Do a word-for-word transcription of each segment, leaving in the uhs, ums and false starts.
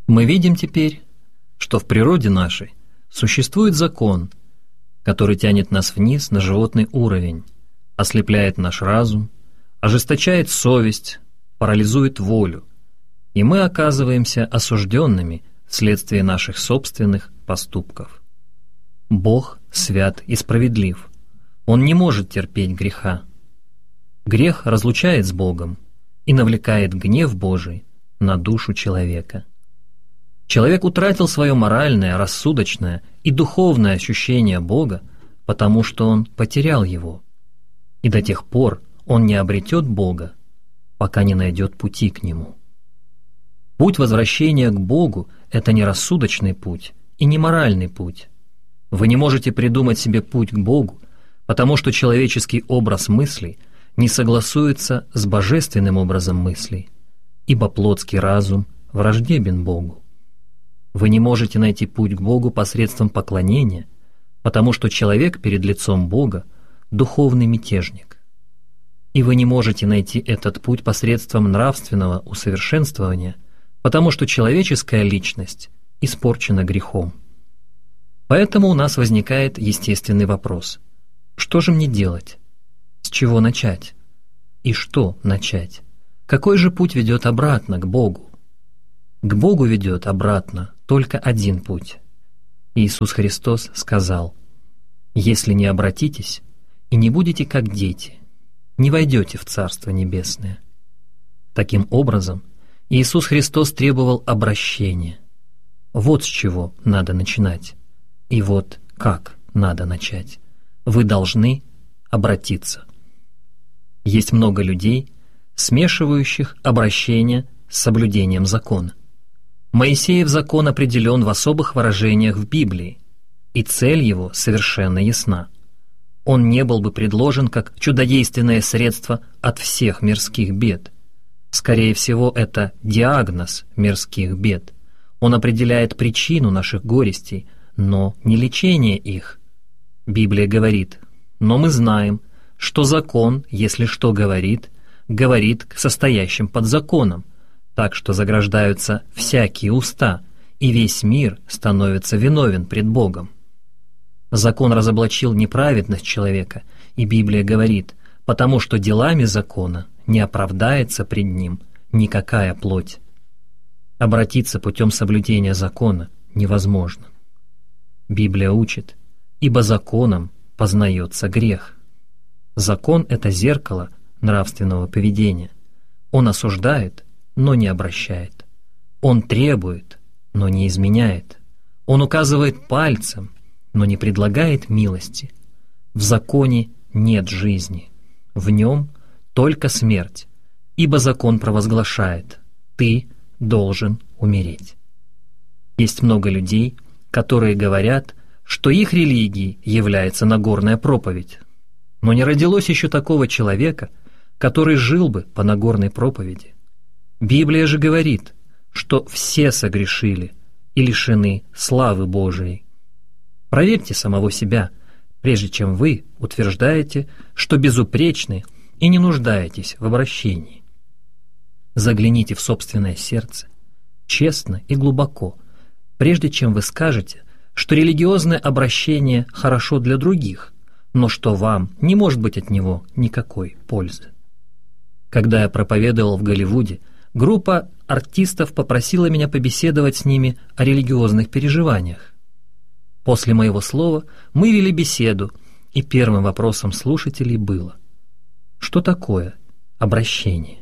Мы видим теперь, что в природе нашей существует закон, который тянет нас вниз на животный уровень, ослепляет наш разум, ожесточает совесть, парализует волю, и мы оказываемся осужденными вследствие наших собственных поступков. Бог свят и справедлив. Он не может терпеть греха. Грех разлучает с Богом и навлекает гнев Божий на душу человека. Человек утратил свое моральное, рассудочное и духовное ощущение Бога, потому что он потерял его. И до тех пор он не обретет Бога, пока не найдет пути к Нему. Путь возвращения к Богу – это не рассудочный путь и не моральный путь. Вы не можете придумать себе путь к Богу, потому что человеческий образ мыслей не согласуется с божественным образом мыслей, ибо плотский разум враждебен Богу. Вы не можете найти путь к Богу посредством поклонения, потому что человек перед лицом Бога – духовный мятежник. И вы не можете найти этот путь посредством нравственного усовершенствования, потому что человеческая личность испорчена грехом. Поэтому у нас возникает естественный вопрос: что же мне делать? С чего начать? И что начать? Какой же путь ведет обратно к Богу? К Богу ведет обратно только один путь. Иисус Христос сказал: «Если не обратитесь и не будете как дети, не войдете в Царство Небесное». Таким образом, Иисус Христос требовал обращения. Вот с чего надо начинать. И вот как надо начать. Вы должны обратиться. Есть много людей, смешивающих обращение с соблюдением закона. Моисеев закон определен в особых выражениях в Библии, и цель его совершенно ясна. Он не был бы предложен как чудодейственное средство от всех мирских бед. Скорее всего, это диагноз мирских бед. Он определяет причину наших горестей, но не лечение их. Библия говорит: «Но мы знаем, что закон, если что говорит, говорит к состоящим под законом, так что заграждаются всякие уста, и весь мир становится виновен пред Богом». Закон разоблачил неправедность человека, и Библия говорит: «Потому что делами закона не оправдается пред ним никакая плоть». Обратиться путем соблюдения закона невозможно. Библия учит: «Ибо законом познается грех». Закон — это зеркало нравственного поведения. Он осуждает, но не обращает. Он требует, но не изменяет. Он указывает пальцем, но не предлагает милости. В законе нет жизни. В нем только смерть, ибо закон провозглашает: «Ты должен умереть». Есть много людей, которые говорят, что их религией является Нагорная проповедь. Но не родилось еще такого человека, который жил бы по Нагорной проповеди. Библия же говорит, что все согрешили и лишены славы Божией. Проверьте самого себя, прежде чем вы утверждаете, что безупречны и не нуждаетесь в обращении. Загляните в собственное сердце, честно и глубоко, прежде чем вы скажете, что религиозное обращение хорошо для других, но что вам не может быть от него никакой пользы. Когда я проповедовал в Голливуде, группа артистов попросила меня побеседовать с ними о религиозных переживаниях. После моего слова мы вели беседу, и первым вопросом слушателей было: что такое обращение?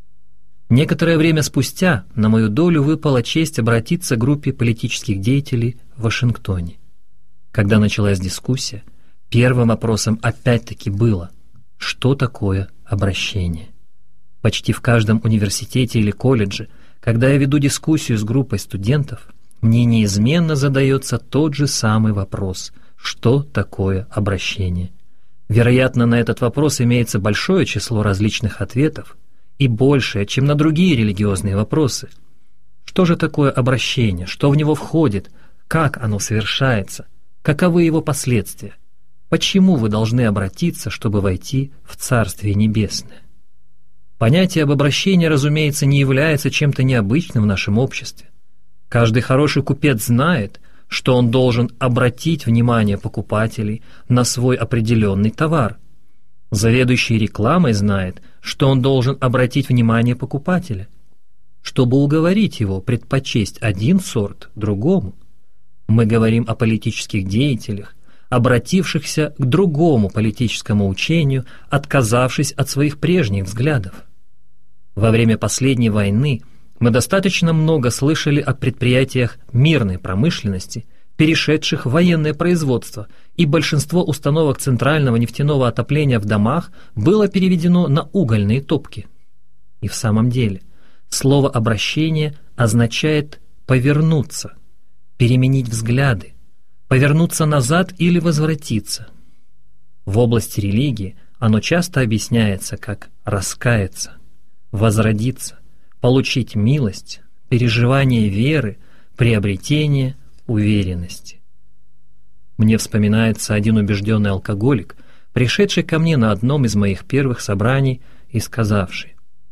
Некоторое время спустя на мою долю выпала честь обратиться к группе политических деятелей в Вашингтоне. Когда началась дискуссия, первым вопросом опять-таки было: что такое обращение? Почти в каждом университете или колледже, когда я веду дискуссию с группой студентов, мне неизменно задается тот же самый вопрос: что такое обращение? Вероятно, на этот вопрос имеется большое число различных ответов, и большее, чем на другие религиозные вопросы. Что же такое обращение? Что в него входит? Как оно совершается? Каковы его последствия? Почему вы должны обратиться, чтобы войти в Царствие Небесное? Понятие об обращении, разумеется, не является чем-то необычным в нашем обществе. Каждый хороший купец знает, что он должен обратить внимание покупателей на свой определенный товар. Заведующий рекламой знает, что он должен обратить внимание покупателя, чтобы уговорить его предпочесть один сорт другому. Мы говорим о политических деятелях, обратившихся к другому политическому учению, отказавшись от своих прежних взглядов. Во время последней войны мы достаточно много слышали о предприятиях мирной промышленности, перешедших в военное производство, и большинство установок центрального нефтяного отопления в домах было переведено на угольные топки. И в самом деле, слово «обращение» означает «повернуться», переменить взгляды, повернуться назад или возвратиться. В области религии оно часто объясняется как «раскаяться», «возродиться», «получить милость», «переживание веры», «приобретение уверенности». Мне вспоминается один убежденный алкоголик, пришедший ко мне на одном из моих первых собраний и сказавший: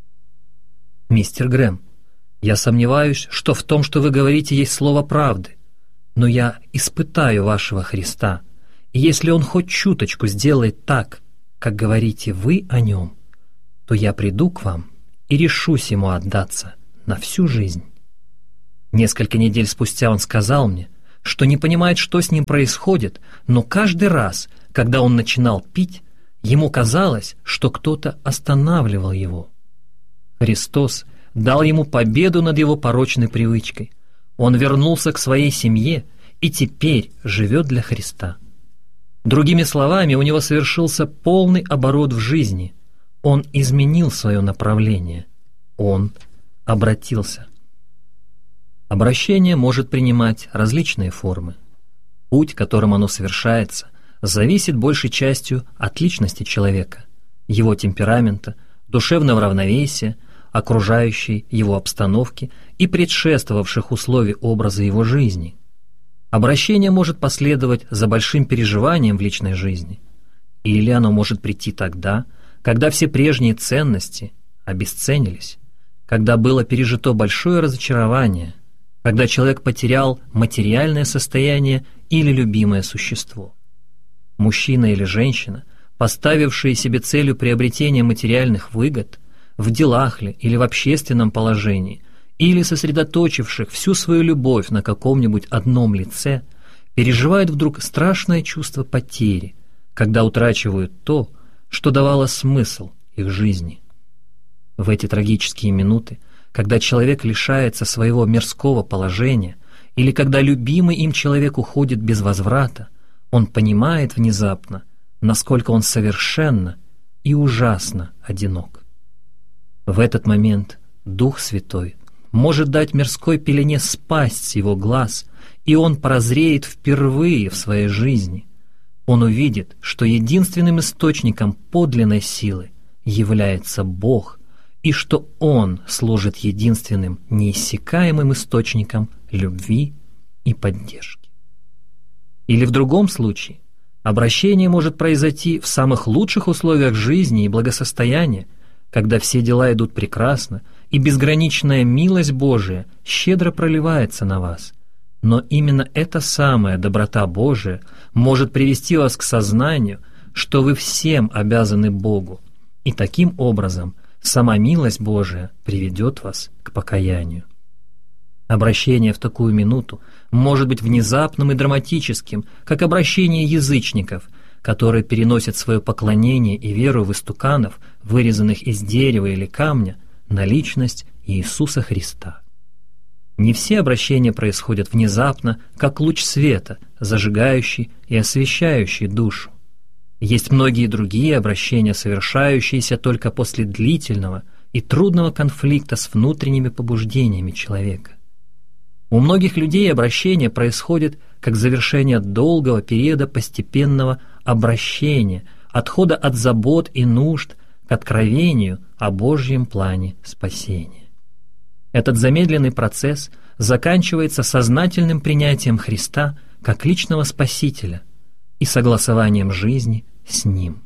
«Мистер Грэм, я сомневаюсь, что в том, что вы говорите, есть слово правды, но я испытаю вашего Христа, и если Он хоть чуточку сделает так, как говорите вы о Нем, то я приду к вам и решусь Ему отдаться на всю жизнь». Несколько недель спустя он сказал мне, что не понимает, что с ним происходит, но каждый раз, когда он начинал пить, ему казалось, что кто-то останавливал его. Христос дал ему победу над его порочной привычкой. Он вернулся к своей семье и теперь живет для Христа. Другими словами, у него совершился полный оборот в жизни. Он изменил свое направление. Он обратился. Обращение может принимать различные формы. Путь, которым оно совершается, зависит большей частью от личности человека, его темперамента, душевного равновесия, окружающей его обстановки и предшествовавших условий образа его жизни. Обращение может последовать за большим переживанием в личной жизни, или оно может прийти тогда, когда все прежние ценности обесценились, когда было пережито большое разочарование, когда человек потерял материальное состояние или любимое существо. Мужчина или женщина, поставившие себе целью приобретения материальных выгод, в делах ли или в общественном положении, или сосредоточивших всю свою любовь на каком-нибудь одном лице, переживают вдруг страшное чувство потери, когда утрачивают то, что давало смысл их жизни. В эти трагические минуты, когда человек лишается своего мирского положения или когда любимый им человек уходит без возврата, он понимает внезапно, насколько он совершенно и ужасно одинок. В этот момент Дух Святой может дать мирской пелене спасть с его глаз, и он прозреет впервые в своей жизни. Он увидит, что единственным источником подлинной силы является Бог, и что Он служит единственным неиссякаемым источником любви и поддержки. Или в другом случае, обращение может произойти в самых лучших условиях жизни и благосостояния, когда все дела идут прекрасно, и безграничная милость Божия щедро проливается на вас. Но именно эта самая доброта Божия может привести вас к сознанию, что вы всем обязаны Богу, и таким образом сама милость Божия приведет вас к покаянию. Обращение в такую минуту может быть внезапным и драматическим, как обращение язычников, которые переносят свое поклонение и веру в истуканов, вырезанных из дерева или камня, на личность Иисуса Христа. Не все обращения происходят внезапно, как луч света, зажигающий и освещающий душу. Есть многие другие обращения, совершающиеся только после длительного и трудного конфликта с внутренними побуждениями человека. У многих людей обращение происходит как завершение долгого периода постепенного обращения, отхода от забот и нужд к откровению о Божьем плане спасения. Этот замедленный процесс заканчивается сознательным принятием Христа как личного Спасителя и согласованием жизни с Ним.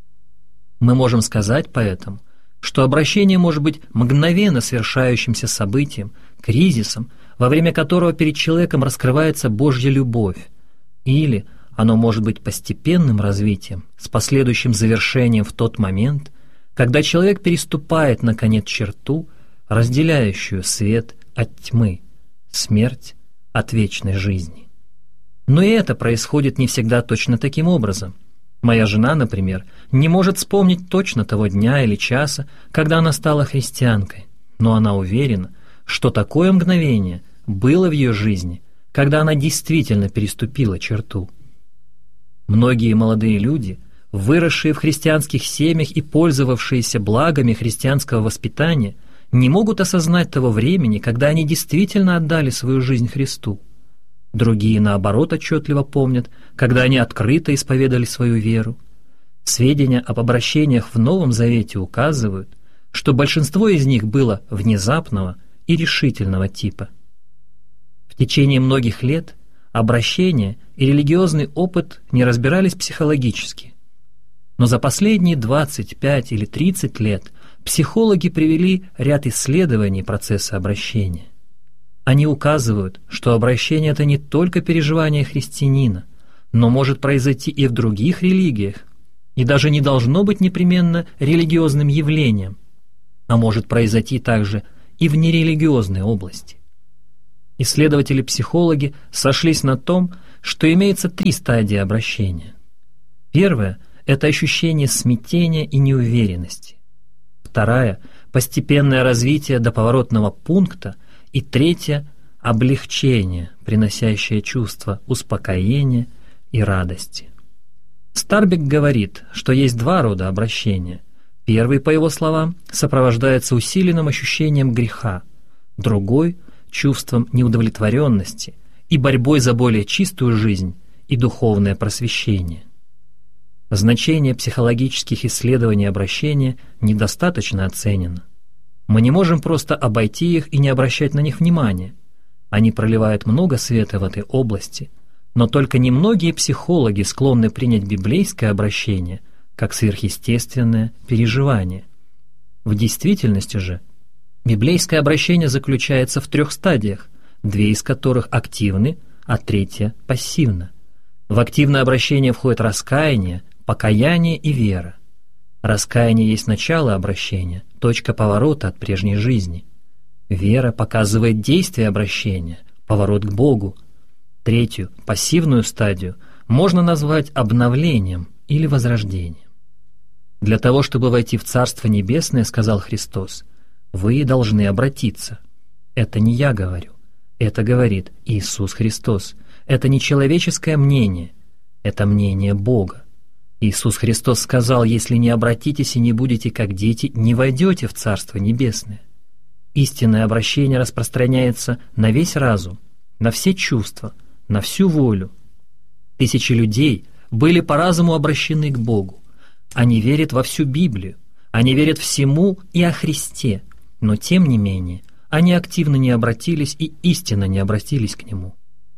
Мы можем сказать поэтому, что обращение может быть мгновенно совершающимся событием, кризисом, во время которого перед человеком раскрывается Божья любовь, или оно может быть постепенным развитием с последующим завершением в тот момент, когда человек переступает, наконец, черту, разделяющую свет от тьмы, смерть от вечной жизни. Но и это происходит не всегда точно таким образом. Моя жена, например, не может вспомнить точно того дня или часа, когда она стала христианкой, но она уверена, что такое мгновение было в ее жизни, когда она действительно переступила черту. Многие молодые люди, выросшие в христианских семьях и пользовавшиеся благами христианского воспитания, не могут осознать того времени, когда они действительно отдали свою жизнь Христу. Другие, наоборот, отчетливо помнят, когда они открыто исповедали свою веру. Сведения об обращениях в Новом Завете указывают, что большинство из них было внезапного и решительного типа. В течение многих лет обращение и религиозный опыт не разбирались психологически. Но за последние двадцать пять или тридцать лет психологи привели ряд исследований процесса обращения. Они указывают, что обращение – это не только переживание христианина, но может произойти и в других религиях, и даже не должно быть непременно религиозным явлением, а может произойти также и в нерелигиозной области. Исследователи-психологи сошлись на том, что имеется три стадии обращения. Первая – это ощущение смятения и неуверенности. Вторая – постепенное развитие до поворотного пункта, и третье – облегчение, приносящее чувство успокоения и радости. Старбек говорит, что есть два рода обращения. Первый, по его словам, сопровождается усиленным ощущением греха, другой – чувством неудовлетворенности и борьбой за более чистую жизнь и духовное просвещение. Значение психологических исследований обращения недостаточно оценено. Мы не можем просто обойти их и не обращать на них внимания. Они проливают много света в этой области, но только немногие психологи склонны принять библейское обращение как сверхъестественное переживание. В действительности же библейское обращение заключается в трех стадиях, две из которых активны, а третья пассивна. В активное обращение входит раскаяние, покаяние и вера. Раскаяние есть начало обращения, точка поворота от прежней жизни. Вера показывает действие обращения, поворот к Богу. Третью, пассивную стадию, можно назвать обновлением или возрождением. Для того, чтобы войти в Царство Небесное, сказал Христос, вы должны обратиться. Это не я говорю, это говорит Иисус Христос. Это не человеческое мнение, это мнение Бога. Иисус Христос сказал, если не обратитесь и не будете как дети, не войдете в Царство Небесное. Истинное обращение распространяется на весь разум, на все чувства, на всю волю. Тысячи людей были по разуму обращены к Богу. Они верят во всю Библию, они верят всему и о Христе, но тем не менее они активно не обратились и истинно не обратились к Нему.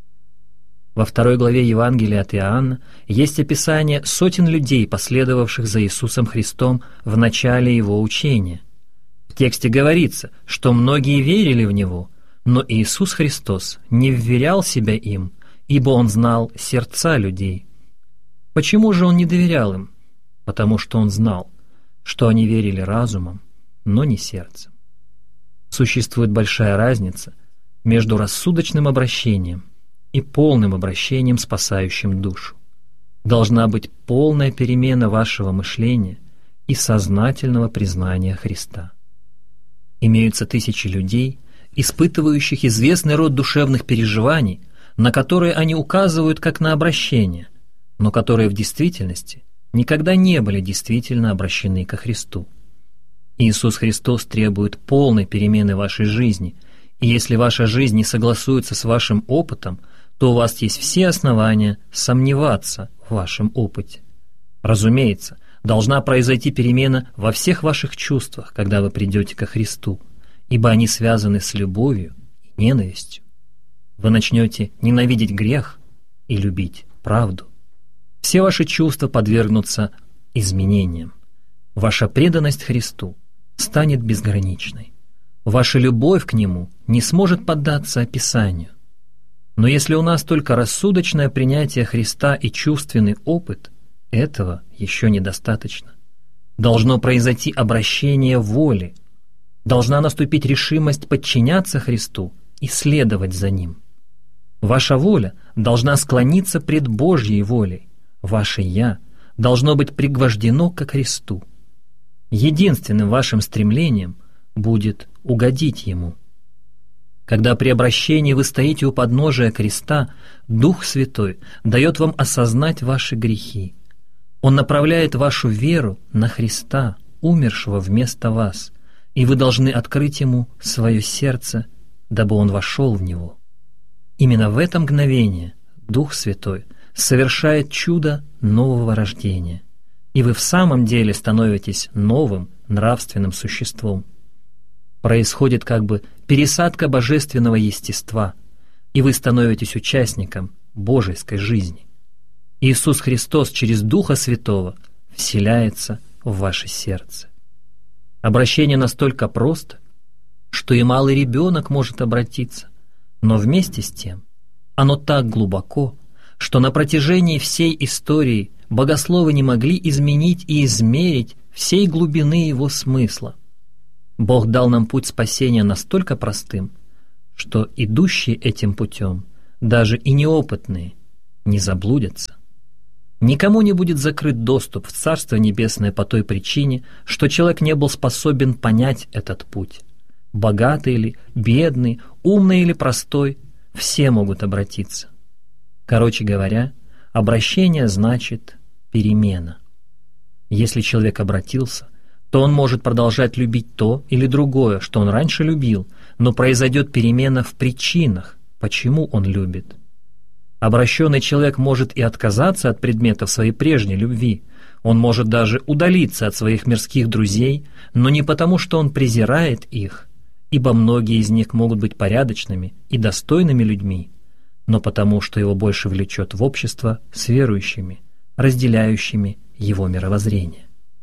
Во второй главе Евангелия от Иоанна есть описание сотен людей, последовавших за Иисусом Христом в начале Его учения. В тексте говорится, что многие верили в Него, но Иисус Христос не вверял себя им, ибо Он знал сердца людей. Почему же Он не доверял им? Потому что Он знал, что они верили разумом, но не сердцем. Существует большая разница между рассудочным обращением и полным обращением, спасающим душу. Должна быть полная перемена вашего мышления и сознательного признания Христа. Имеются тысячи людей, испытывающих известный род душевных переживаний, на которые они указывают как на обращение, но которые в действительности никогда не были действительно обращены ко Христу. Иисус Христос требует полной перемены вашей жизни, и если ваша жизнь не согласуется с вашим опытом, то у вас есть все основания сомневаться в вашем опыте. Разумеется, должна произойти перемена во всех ваших чувствах, когда вы придете ко Христу, ибо они связаны с любовью и ненавистью. Вы начнете ненавидеть грех и любить правду. Все ваши чувства подвергнутся изменениям. Ваша преданность Христу станет безграничной. Ваша любовь к Нему не сможет поддаться описанию. Но если у нас только рассудочное принятие Христа и чувственный опыт, этого еще недостаточно. Должно произойти обращение воли, должна наступить решимость подчиняться Христу и следовать за Ним. Ваша воля должна склониться пред Божьей волей, ваше «я» должно быть пригвождено ко Христу. Единственным вашим стремлением будет угодить Ему. Когда при обращении вы стоите у подножия креста, Дух Святой дает вам осознать ваши грехи. Он направляет вашу веру на Христа, умершего вместо вас, и вы должны открыть Ему свое сердце, дабы Он вошел в него. Именно в это мгновение Дух Святой совершает чудо нового рождения, и вы в самом деле становитесь новым нравственным существом. Происходит как бы пересадка божественного естества, и вы становитесь участником божеской жизни. Иисус Христос через Духа Святого вселяется в ваше сердце. Обращение настолько просто, что и малый ребенок может обратиться, но вместе с тем оно так глубоко, что на протяжении всей истории богословы не могли изменить и измерить всей глубины его смысла. Бог дал нам путь спасения настолько простым, что идущие этим путем, даже и неопытные, не заблудятся. Никому не будет закрыт доступ в Царство Небесное по той причине, что человек не был способен понять этот путь. Богатый или бедный, умный или простой, все могут обратиться. Короче говоря, обращение значит перемена. Если человек обратился, то он может продолжать любить то или другое, что он раньше любил, но произойдет перемена в причинах, почему он любит. Обращенный человек может и отказаться от предметов своей прежней любви, он может даже удалиться от своих мирских друзей, но не потому, что он презирает их, ибо многие из них могут быть порядочными и достойными людьми, но потому, что его больше влечет в общество с верующими, разделяющими его мировоззрение.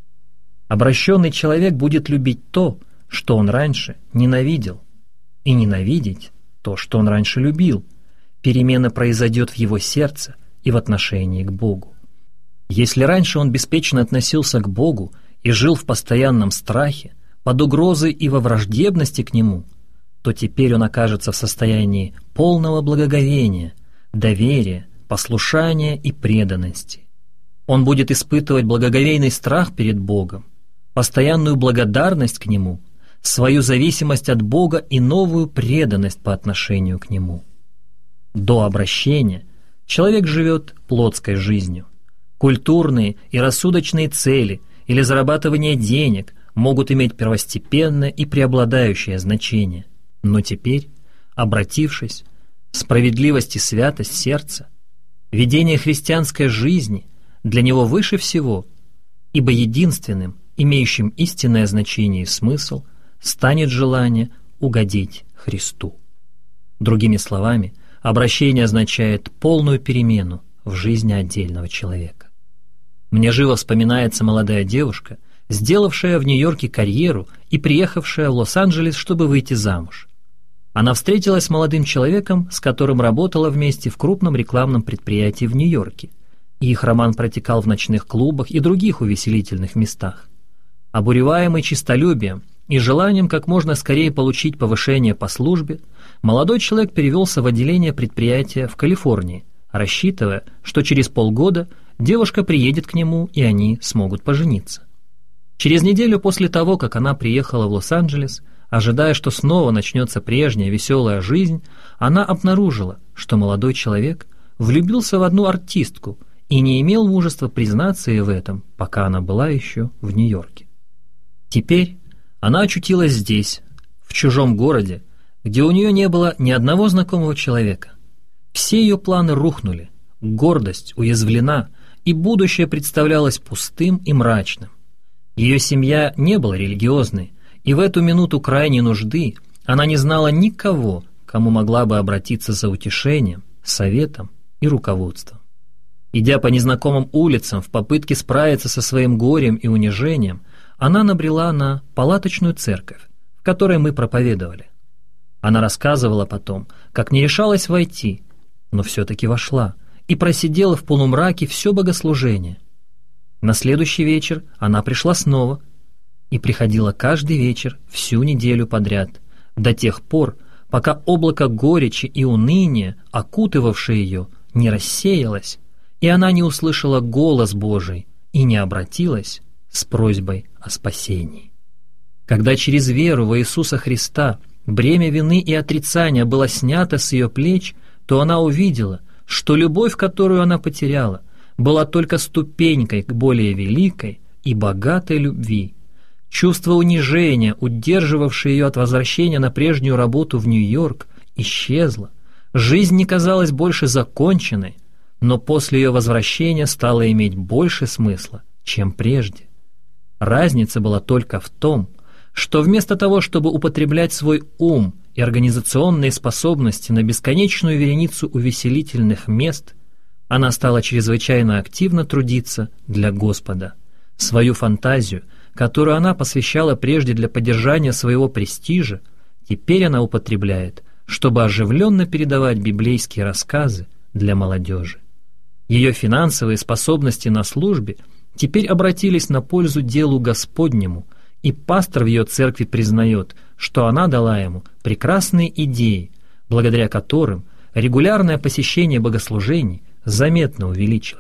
Обращенный человек будет любить то, что он раньше ненавидел, и ненавидеть то, что он раньше любил. Перемена произойдет в его сердце и в отношении к Богу. Если раньше он беспечно относился к Богу и жил в постоянном страхе, под угрозой и во враждебности к Нему, то теперь он окажется в состоянии полного благоговения, доверия, послушания и преданности. Он будет испытывать благоговейный страх перед Богом, постоянную благодарность к Нему, свою зависимость от Бога и новую преданность по отношению к Нему. До обращения человек живет плотской жизнью. Культурные и рассудочные цели или зарабатывание денег могут иметь первостепенное и преобладающее значение. Но теперь, обратившись, справедливость и святость сердца, ведение христианской жизни для него выше всего, ибо единственным, имеющим истинное значение и смысл, станет желание угодить Христу. Другими словами, обращение означает полную перемену в жизни отдельного человека. Мне живо вспоминается молодая девушка, сделавшая в Нью-Йорке карьеру и приехавшая в Лос-Анджелес, чтобы выйти замуж. Она встретилась с молодым человеком, с которым работала вместе в крупном рекламном предприятии в Нью-Йорке, и их роман протекал в ночных клубах и других увеселительных местах. Обуреваемый честолюбием и желанием как можно скорее получить повышение по службе, молодой человек перевелся в отделение предприятия в Калифорнии, рассчитывая, что через полгода девушка приедет к нему и они смогут пожениться. Через неделю после того, как она приехала в Лос-Анджелес, ожидая, что снова начнется прежняя веселая жизнь, она обнаружила, что молодой человек влюбился в одну артистку и не имел мужества признаться ей в этом, пока она была еще в Нью-Йорке. Теперь она очутилась здесь, в чужом городе, где у нее не было ни одного знакомого человека. Все ее планы рухнули, гордость уязвлена, и будущее представлялось пустым и мрачным. Ее семья не была религиозной, и в эту минуту крайней нужды она не знала никого, кому могла бы обратиться за утешением, советом и руководством. Идя по незнакомым улицам в попытке справиться со своим горем и унижением, она набрела на палаточную церковь, в которой мы проповедовали. Она рассказывала потом, как не решалась войти, но все-таки вошла и просидела в полумраке все богослужение. На следующий вечер она пришла снова и приходила каждый вечер всю неделю подряд, до тех пор, пока облако горечи и уныния, окутывавшее ее, не рассеялось, и она не услышала голос Божий и не обратилась с просьбой о спасении. Когда через веру во Иисуса Христа бремя вины и отрицания было снято с ее плеч, то она увидела, что любовь, которую она потеряла, была только ступенькой к более великой и богатой любви. Чувство унижения, удерживавшее ее от возвращения на прежнюю работу в Нью-Йорк, исчезло. Жизнь не казалась больше законченной, но после ее возвращения стала иметь больше смысла, чем прежде. Разница была только в том, что вместо того, чтобы употреблять свой ум и организационные способности на бесконечную вереницу увеселительных мест, она стала чрезвычайно активно трудиться для Господа. Свою фантазию, которую она посвящала прежде для поддержания своего престижа, теперь она употребляет, чтобы оживленно передавать библейские рассказы для молодежи. Ее финансовые способности на службе теперь обратились на пользу делу Господнему, и пастор в ее церкви признает, что она дала ему прекрасные идеи, благодаря которым регулярное посещение богослужений заметно увеличилось.